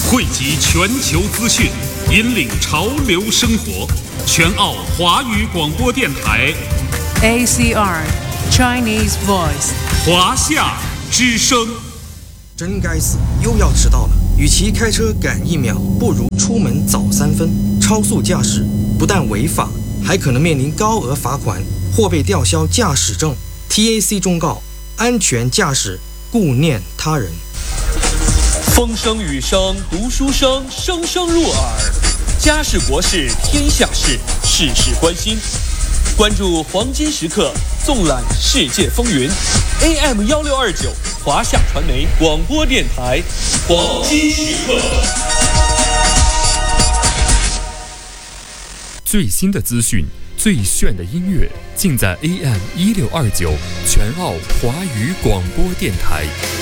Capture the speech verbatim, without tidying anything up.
汇集全球资讯，引领潮流生活。全澳华语广播电台 A C R Chinese Voice 华夏之声。 真该死，又要迟到了。与其开车赶一秒，不如出门早三分。超速驾驶不但违法，还可能面临高额罚款或被吊销驾驶证。T A C 忠告：安全驾驶，顾念他人。 风声雨声读书声，声声入耳。家事国事天下事，事事关心。关注黄金时刻，纵览世界风云。A M 幺六二九，华夏传媒广播电台，黄金时刻。 最新的资讯，最炫的音乐，尽在 A M 一六二九全澳华语广播电台。